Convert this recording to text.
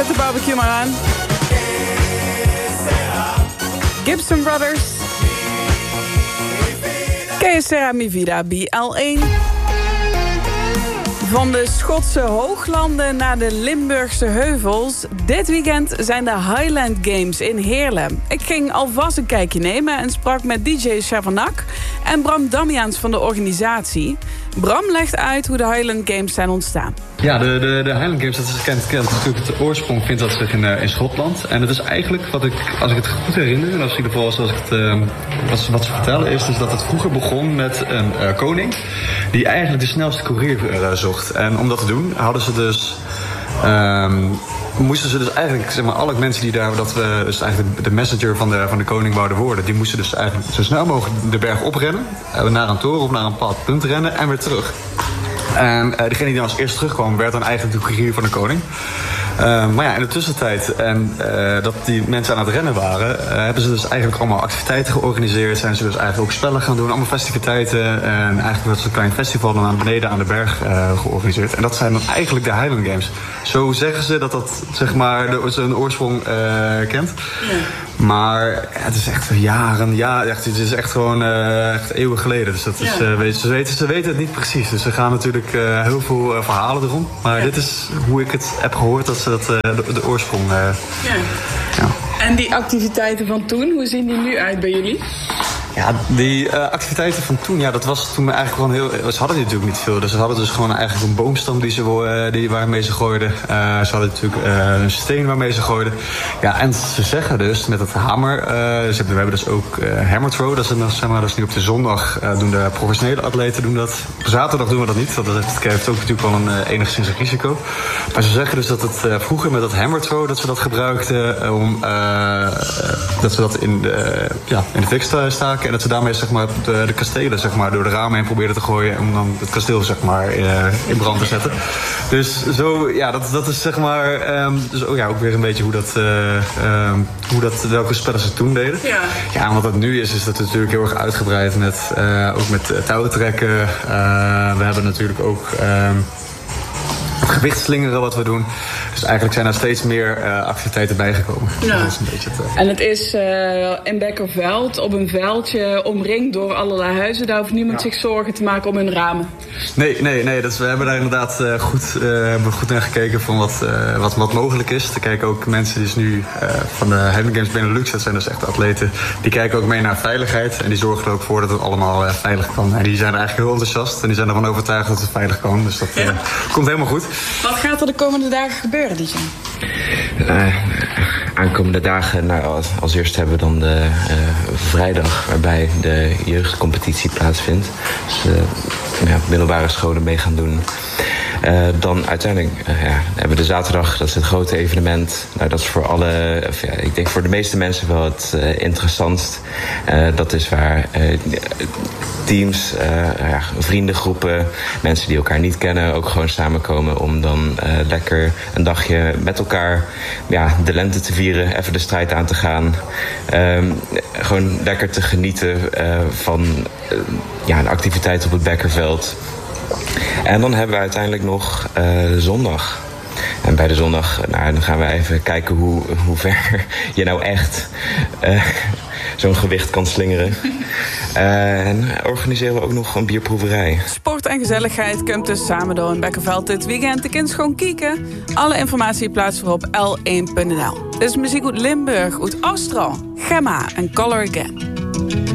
Zet de barbecue maar aan. Gibson Brothers. KSR Mi Vida BL1. Van de Schotse hooglanden naar de Limburgse heuvels. Dit weekend zijn de Highland Games in Heerlen. Ik ging alvast een kijkje nemen en sprak met DJ Chavanak en Bram Damiaans van de organisatie. Bram legt uit hoe de Highland Games zijn ontstaan. Ja, de Highland Games, dat is kent natuurlijk de oorsprong vindt dat zich in Schotland. En het is eigenlijk, als ik het goed herinner, en als ik ervoor zoals ik het wat ze vertellen, is dus dat het vroeger begon met een koning die eigenlijk de snelste courier zocht. En om dat te doen hadden ze dus moesten ze dus eigenlijk, zeg maar, alle mensen die daar, dat we dus eigenlijk de messenger van de koning wouden worden, die moesten dus eigenlijk zo snel mogelijk de berg oprennen, naar een toren of naar een bepaald punt rennen en weer terug. En degene die dan als eerst terugkwam, werd dan eigenlijk de courier van de koning. Maar ja, in de tussentijd en dat die mensen aan het rennen waren, hebben ze dus eigenlijk allemaal activiteiten georganiseerd. Zijn ze dus eigenlijk ook spellen gaan doen, allemaal festiviteiten. En eigenlijk werd zo'n klein festival dan beneden aan de berg georganiseerd. En dat zijn dan eigenlijk de Highland Games. Zo zeggen ze dat zeg maar zijn oorsprong kent. Ja. Maar het is echt het is echt gewoon echt eeuwen geleden. Dus dat is, ze weten het niet precies. Dus er gaan natuurlijk heel veel verhalen erom. Maar dit is hoe ik het heb gehoord, dat ze de oorsprong... Ja. En die activiteiten van toen, hoe zien die nu uit bij jullie? Ja, die activiteiten van toen, dat was toen eigenlijk gewoon heel... Ze hadden natuurlijk niet veel, dus ze hadden dus gewoon eigenlijk een boomstam waarmee ze gooiden. Ze hadden natuurlijk een steen waarmee ze gooiden. Ja, en ze zeggen dus met het hamer... we hebben dus ook hammer throw, dat is nu op de zondag doen de professionele atleten doen dat. Op zaterdag doen we dat niet, dat heeft ook natuurlijk wel een enigszins een risico. Maar ze zeggen dus dat het vroeger met dat hammer throw, dat ze dat gebruikten om... dat ze dat in de fik staken. En dat ze daarmee zeg maar, de kastelen zeg maar, door de ramen heen probeerden te gooien. Om dan het kasteel zeg maar, in brand te zetten. Dus zo, dat is zeg maar. Dus ook weer een beetje welke spellen ze toen deden. Ja, en wat het nu is dat natuurlijk heel erg uitgebreid met ook met touwtrekken. We hebben natuurlijk ook gewichtslingeren wat we doen. Dus eigenlijk zijn er steeds meer activiteiten bijgekomen. Ja. Dat is een beetje en het is in Bekkerveld, op een veldje, omringd door allerlei huizen. Daar hoeft niemand zich zorgen te maken om hun ramen. Nee. We hebben daar inderdaad goed naar gekeken van wat mogelijk is. Te kijken ook mensen die is nu van de Highland Games Benelux, dat zijn dus echt atleten, die kijken ook mee naar veiligheid. En die zorgen er ook voor dat het allemaal veilig kan. En die zijn eigenlijk heel enthousiast en die zijn ervan overtuigd dat het veilig kan. Dus dat komt helemaal goed. Wat gaat er de komende dagen gebeuren, DJ? Aankomende dagen, als eerst hebben we dan de vrijdag waarbij de jeugdcompetitie plaatsvindt. Dus middelbare scholen mee gaan doen. Dan uiteindelijk hebben we de zaterdag, dat is het grote evenement. Dat is voor ik denk voor de meeste mensen wel het interessantst. Dat is waar teams, vriendengroepen, mensen die elkaar niet kennen, ook gewoon samenkomen om dan lekker een dagje met elkaar de lente te vieren, even de strijd aan te gaan. Gewoon lekker te genieten van de activiteit op het Bekkerveld. En dan hebben we uiteindelijk nog zondag. En bij de zondag dan gaan we even kijken hoe ver je nou echt zo'n gewicht kan slingeren. En organiseren we ook nog een bierproeverij. Sport en gezelligheid komt dus samen door in Bekkerveld dit weekend. Je kunt gewoon kijken. Alle informatie plaatsen we op l1.nl. Dit is muziek uit Limburg, uit Austral, Gemma en Color Again.